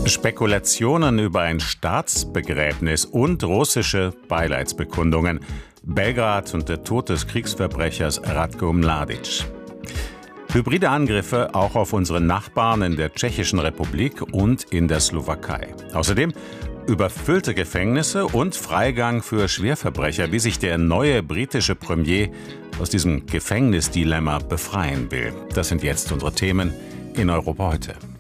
Spekulationen über ein Staatsbegräbnis und russische Beileidsbekundungen. Belgrad und der Tod des Kriegsverbrechers Ratko Mladic. Hybride Angriffe auch auf unsere Nachbarn in der Tschechischen Republik und in der Slowakei. Außerdem überfüllte Gefängnisse und Freigang für Schwerverbrecher, wie sich der neue britische Premier aus diesem Gefängnisdilemma befreien will. Das sind jetzt unsere Themen in Europa heute.